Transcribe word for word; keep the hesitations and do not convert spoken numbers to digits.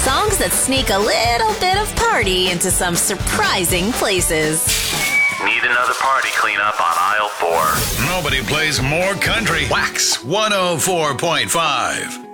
Songs that sneak a little bit of party into some surprising places. Need another party cleanup on aisle four. Nobody plays more country. Wax one oh four point five.